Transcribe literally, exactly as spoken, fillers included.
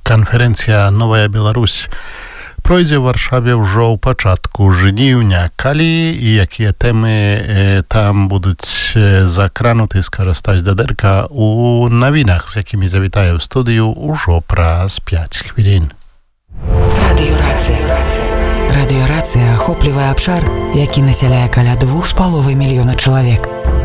канферэнцыя «Новая Беларусь» пройдзе ў Варшаве ўжо ў пачатку жніўня. Калі і якія тэмы там будуць закрануты, скарыстаць дадэрка у навінах, з якімі завітае ў студыю ўжо праз пяць хвілін. Радыёрацыя. Радыёрацыя ахоплівае абшар, які насяляе каля двух з паловай мільёна чалавек.